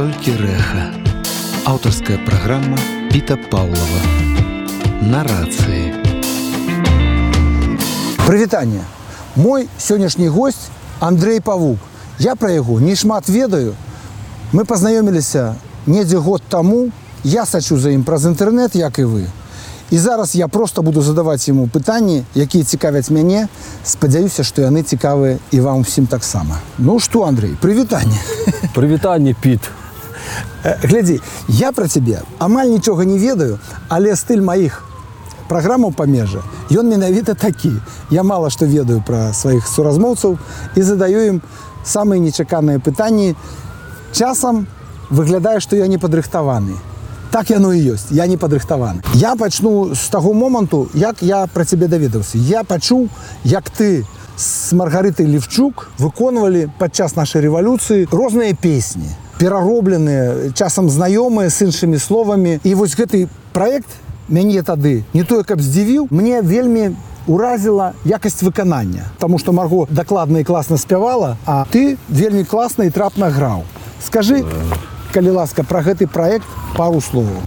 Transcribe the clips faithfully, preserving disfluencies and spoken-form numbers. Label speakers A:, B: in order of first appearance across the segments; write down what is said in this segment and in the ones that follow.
A: Толькі рэха. Аўтарская праграма Піта Паўлова. На рацыі.
B: Прывітанне. Мой сённяшні госць Андрэй Павук. Я пра яго не шмат ведаю. Мы пазнаёміліся недзе год таму. Я сачу за ім праз інтэрнэт, як і вы. І зараз я проста буду задаваць яму пытанні, якія цікавяць мяне. Спадзяюся, што яны цікавыя і вам усім таксама. Ну што, Андрэй, прывітанне.
C: Прывітанне, Піт.
B: Глядзі, я пра цябе амаль нічога не ведаю, але стыль маіх праграмаў памежа, ён менавіта такі. Я мала што ведаю пра сваіх суразмоўцаў і задаю ім самыя нечаканыя пытанні. Часам выглядае, што я не падрыхтаваны. Так яно і ёсць, я не падрыхтаваны. Я пачну з таго моманту, як я пра цябе даведаўся. Я пачуў, як ты з Маргарытай Левчук выконвалі падчас нашай рэвалюцыі розныя песні, пераробленыя, часам знаёмыя з іншымі словамі. І вось гэты праект мяне тады не тое, каб здзівіў, мне вельмі уразіла якасць выканання. Таму што Марго дакладна і класна спявала, а ты вельмі класна і трапна граў. Скажы, калі ласка, пра гэты праект пару словаў.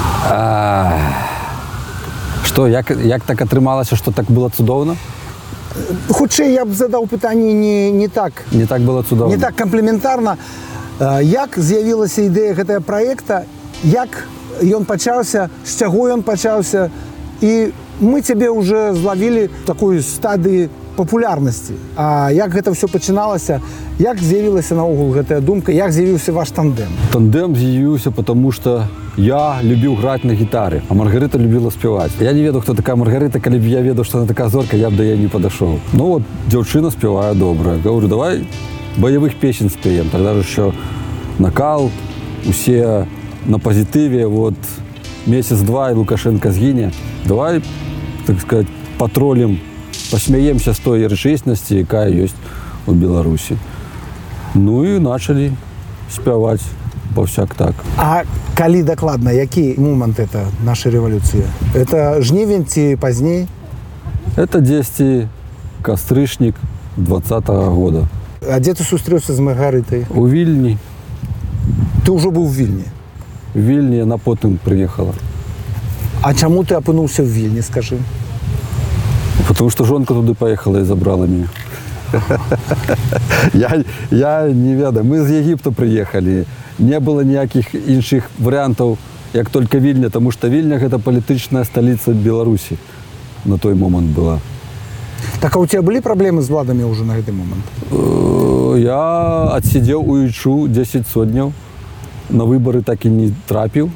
C: Што, як, як так атрымалася, што так было цудоўна?
B: Хутчэй я б задаў пытанне не, не так.
C: Не так было цудоўна.
B: Не так камплементарна. Як з'явілася ідэя гэтага праекта, як ён пачаўся, з чаго ён пачаўся, і мы цябе ўжо злавілі такой стадыі папулярнасці. А як гэта ўсё пачыналася, як з'явілася наогул гэтая думка, як з'явіўся ваш тандэм?
C: Тандэм з'явіўся, потому што я любіў граць на гітары, а Маргарыта любіла спяваць. Я не ведаў, хто такая Маргарыта, калі б я ведаў, што она такая зорка, я б да яе не падашоў. Ну вот, дзяўчына спявае добра. Говорю, давай баявых песен спеем. Тогда же еще накал, усе на позитиве, вот месяц-два и Лукашенко сгине. Давай, так сказать, патролим, посмеемся с той рэчаіснасці, якая ёсць у Беларусі. Ну и начали спяваць паўсяк так.
B: А калі дакладна, які момант это нашай рэвалюцыі? Это жнівень ці пазней?
C: Это дзесьці кастрычнік двадцатага года.
B: А дзе ты сустрэўся з Маргарытай?
C: У Вільні.
B: Ты ўжо быў у Вільні?
C: В Вільні яна потым прыехала.
B: А чаму ты апынуўся ў Вільні, скажы?
C: Потому что жонка туды поехала и забрала меня. я, я не ведаю. Мы з Египта приехали. Не было никаких іншых вариантов, як только Вільня, потому что Вільня это политичная столица Беларуси на той момент была.
B: Так а у тебя были проблемы с владами уже на этот момент?
C: Я отсидел у ИЧУ десять сотняў. На выборы так и не трапил.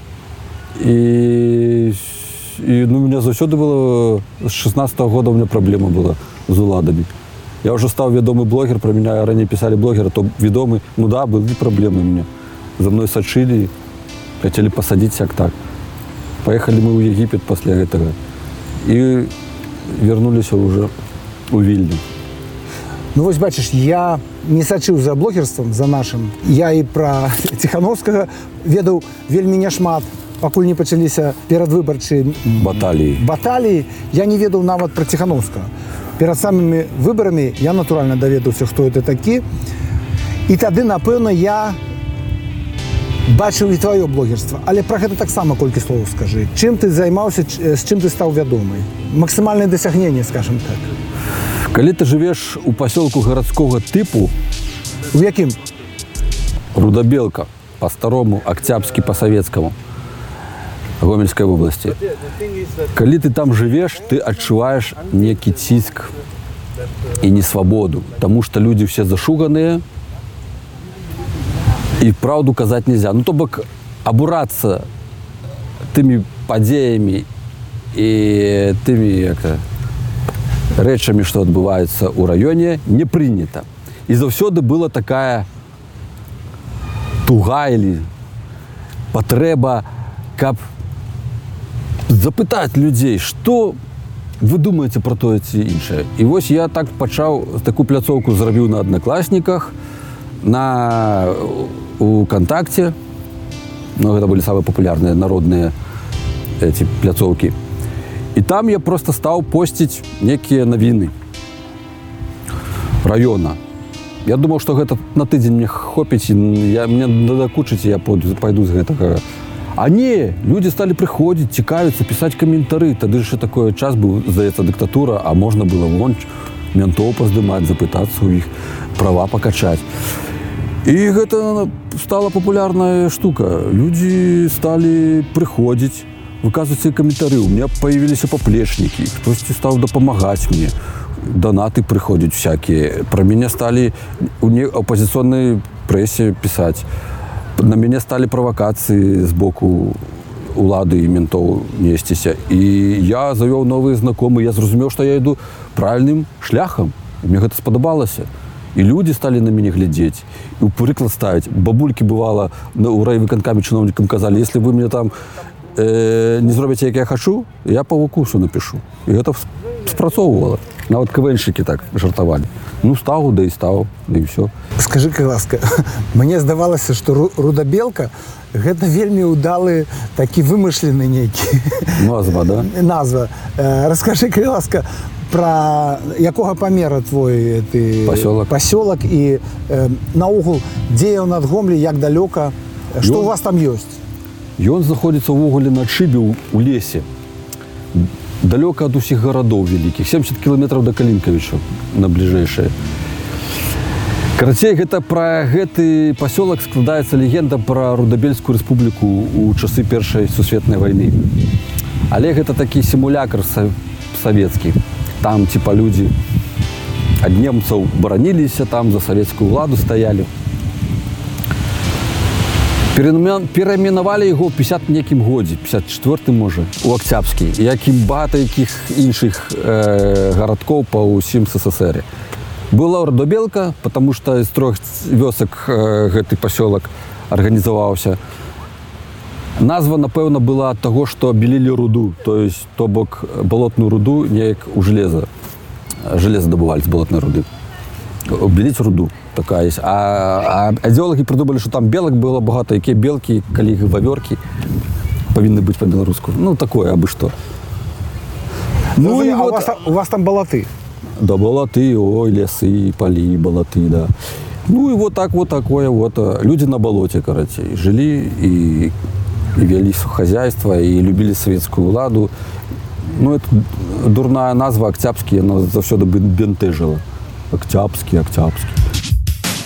C: И, и ну, у меня заўсёды было, с шестнадцатого года у меня проблема была с уладами. Я уже стал ведомый блогер, про меня ранее писали блогеры, то ведомый. Ну да, были проблемы у меня. За мной сочили, хотели посадить всяк так. Поехали мы в Египет после этого. И вернулись уже у Вільні.
B: Ну вось бачыш, я не сачыў за блогерствам, за нашым. Я і пра Ціхановскага ведаў вельмі няшмат, пакуль не пачаліся перадвыбарчыя
C: баталіі.
B: Баталіі я не ведаў нават пра Ціхановскага. Перад самымі выбарамі я натуральна даведаўся, хто это такі. І тады, напэўна, я бачыў і тваё блогерства. Але пра гэта таксама колькі словаў скажы. Чым ты займаўся, з чым ты стаў вядомы? Максімальнае дасягненне, скажем так.
C: Калі ты жывеш у пасёлку гарадскога тыпу,
B: у якім?
C: Рудабелка, па-старому, Октябрьскі па-савецкаму, Гомельскай вобласці. Калі ты там жывеш, ты адчуваеш некі ціск і несвабоду, таму што людзі все зашуганыя, і праўду казаць нельзя. Ну, то бок, абурацца тымі падзеямі і тымі, як рэчамі, што адбываюцца ў раёне, не прынята. І заўсёды была такая туга или патрэба, каб запытаць людзей, што вы думаеце пра тое ці іншае. І вось я так пачаў, такую пляцоўку зрабіў на Аднакласніках, на у ВКонтакте. Ну, гэта былі самыя папулярныя народныя эти пляцоўкі. І там я просто стаў посціць некія навіны раёна. Я думаў, што гэта на тыдзень мне хопіць, я, мне надакучыць, я пойду, пойду з гэтага. А не, людзі сталі прыходзіць, цікавіцца, пісаць каментары. Тады ж такой час быў, здаецца, дыктатура, а можна было вон ментоў паздымаць, запытацца ў іх, права пакачаць. І гэта стала папулярная штука. Людзі сталі прыходзіць, выказваць свае каментары. У меня появіліся паплечнікі, хтосьці стаў дапамагаць мне. Донаты прыходзяць всякие. Про меня стали в оппозиционной прессе писать. На меня стали провокации с боку улады и ментов нестися. И я завёў новые знакомые. Я зразумеў, что я иду правильным шляхом. Мне гэта спадабалася. И люди стали на меня глядеть. И у прыклад ставить. Бабульки бывало у райвыканкаме чиновникам казали, если вы мне там э, не зробите, як я хочу, я по укусу напишу. И это спрацоўвала. Нават КВНщики так жартавалі. Ну, стаў, да і стаў, да і ўсё.
B: Скажы, ласка, мне здавалася, што рудабелка гэта вельмі ўдалы такі вымышлены нейкі.
C: Назва, да?
B: Назва. Раскажы, ласка, пра якога памера твой ты
C: пасёлак.
B: Пасёлак і э, наогул, дзе ён ад Гомлі, як далёка, што у вас там ёсць?
C: Ён знаходзіцца ўвогуле на адшыбе ў лесе. Далёка ад усіх гарадоў вялікіх, семьдесят кіламетраў да Калінкавіча на бліжэйшае. Карацей, гэта пра гэты пасёлак складаецца легенда пра Рудабельскую рэспубліку ў часы Першай сусветнай вайны. Але гэта такі сімулякр савецкі. Там типа людзі ад немцаў бараніліся, там за савецкую ўладу стаялі. Перайменавалі яго ў пятьдесят некім годзе, пятьдесят четвёртым можа, у Акцябскі, як і багата якіх іншых э, гарадкоў па ўсім СССР. Была Рудабелка, потому што з трох вёсак э, гэты пасёлак арганізаваўся. Назва, напэўна, была ад таго, што белілі руду, то есть, то бок балотную руду неяк у железа. Железа добывалі з балотнай руды. Беліць руду. Такая есть. А, а идеологи придумали, что там белок было багато, якія белки, калі іх вавёркі павінны быць по-беларуску. Ну, такое, абы што.
B: Ну, ну, и а вот... у, вас, у вас там балаты?
C: Да, балаты, ой, лесы, поли, балаты, да. Ну, и вот так вот такое вот. Люди на болоте, короче, жили и, и вели хозяйство, и любили советскую уладу. Ну, это дурная назва, Акцябскі, она заўсёды бентежила. Акцябскі, Акцябскі.